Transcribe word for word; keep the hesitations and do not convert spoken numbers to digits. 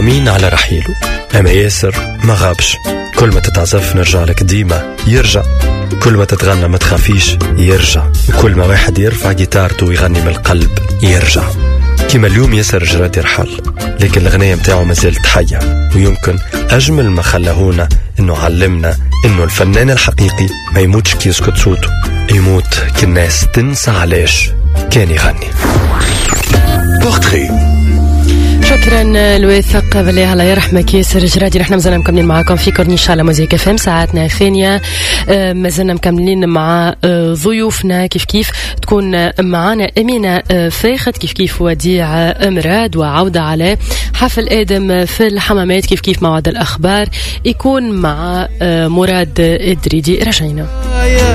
عامين على رحيله، أما ياسر ما غابش. كل ما تتعزف نرجع لك ديما يرجع، كل ما تتغنى ما تخافيش يرجع، وكل ما واحد يرفع جيتارته ويغني من القلب يرجع. كما اليوم ياسر جراد يرحل، لكن الغنية متاعه ما زالت حية، ويمكن أجمل ما خلاهونا إنه علمنا إنه الفنان الحقيقي ما يموتش كي يسكت صوته، يموت كي الناس تنسى علاش كان يغني. بورتري. شكرا لوثق بالله الله يرحمك ياسر جرادي. نحن مازلنا مكملين معاكم في كورنيش على موزيك اف ام ساعتنا الثانيه. مازلنا مكملين مع ضيوفنا كيف كيف تكون معنا أمينة فاخت، كيف كيف وديع أمراد، وعودة على حفل آدم في الحمامات، كيف كيف موعد الأخبار يكون مع مراد إدريدي. رجعنا.